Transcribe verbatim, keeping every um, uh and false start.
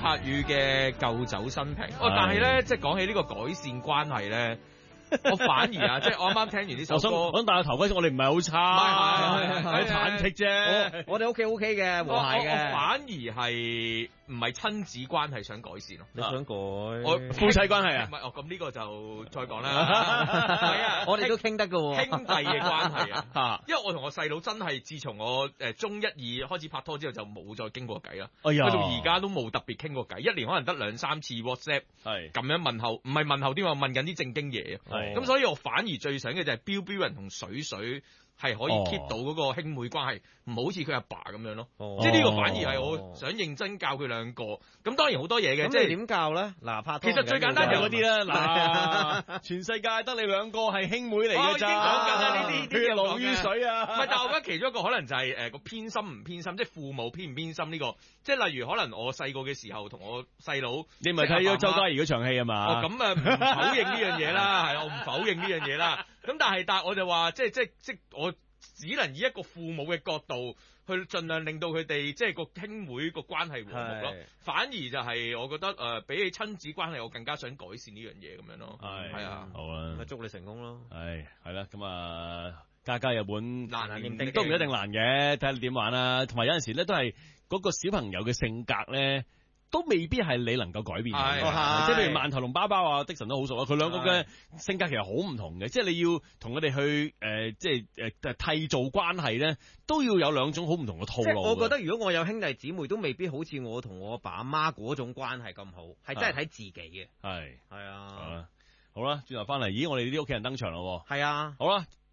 柏宇嘅舊酒新瓶。哦，但係咧，即係講起呢個改善關係咧。我反而啊，即係我啱啱聽完呢首歌， 我想我想戴個頭盔，我哋唔係好差， 係係係忐忑啫。 我哋屋企 O K 嘅，和諧嘅。 我反而係唔係親子關係想改善咯？ 你想改？ 我夫妻關係啊？ 唔係哦，咁呢個就再講啦。係啊， 我哋都傾得㗎喎， 兄弟嘅關係啊。因為我同我細佬真係自從我誒中一二開始拍拖之後，就冇再傾過偈啦。 哎呀， 去到而家都冇特別傾過偈，一年可能得兩三次 WhatsApp，係咁樣問候，唔係問候啲話問緊啲正經嘢。咁所以我反而最想嘅就係標標人同水水係可以 keep 到嗰個兄妹關係，唔好似佢阿爸咁樣咯。 哦、 即係呢個反而係我想認真教佢兩個。咁當然好多嘢嘅，即係點教咧？嗱，拍拖其實最簡單就嗰啲啦。嗱，全世界得你兩個係兄妹嚟嘅咋。 講緊啦，呢啲血濃於水啊！ 唔係，但係我覺得其中一個可能就係誒個偏心唔偏心，即係父母偏唔偏心呢、這個。即係例如可能我細個嘅時候同我細佬， 你咪睇咗周家怡嗰場戲啊嘛？ 哦，咁啊唔否認呢樣嘢啦，係我唔否認呢樣嘢啦。咁但係但係我就話，即係即係即係我只能以一個父母嘅角度去盡量令到佢哋即係個兄妹個關係和睦咯。反而就係我覺得誒、呃，比起親子關係，我更加想改善呢樣嘢咁樣咯。係係啊， 好啊， 祝你成功咯。 係係啦，咁啊，家家有本難難念定都唔一定難嘅，睇下你點玩啦。同埋有陣時咧，都係嗰個小朋友嘅性格咧。都未必係你能夠改變嘅，即係譬如饅頭同包包啊，的神都好熟啊，佢兩個嘅性格其實好唔同嘅，即係你要同佢哋去誒、呃，即係誒誒締造關係咧，都要有兩種好唔同嘅套路。 我覺得如果我有兄弟姊妹，都未必好似我同我阿爸阿媽嗰種關係咁好，係真係睇自己嘅。 係係啊， 啊，好啦，轉頭翻嚟，咦，我哋啲屋企人登場咯。 係啊， 好啦。